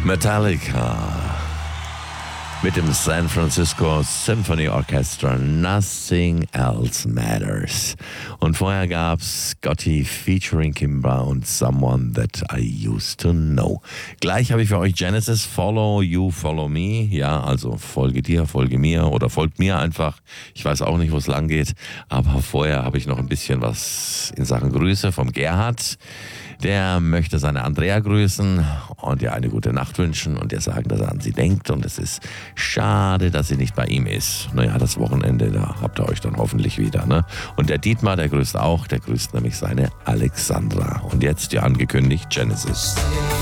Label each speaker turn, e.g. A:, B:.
A: Metallica mit dem San Francisco Symphony Orchestra, Nothing Else Matters. Und vorher gab's Gotti featuring Kimbra und Someone That I Used to Know. Gleich habe ich für euch Genesis, Follow You, Follow Me. Ja, also folge dir, folge mir oder folgt mir einfach. Ich weiß auch nicht, wo es lang geht, aber vorher habe ich noch ein bisschen was in Sachen Grüße vom Gerhard. Der möchte seine Andrea grüßen und ihr eine gute Nacht wünschen und ihr sagen, dass er an sie denkt. Und es ist schade, dass sie nicht bei ihm ist. Naja, das Wochenende, da habt ihr euch dann hoffentlich wieder, ne? Und der Dietmar, der grüßt auch. Der grüßt nämlich seine Alexandra. Und jetzt, wie angekündigt, Genesis.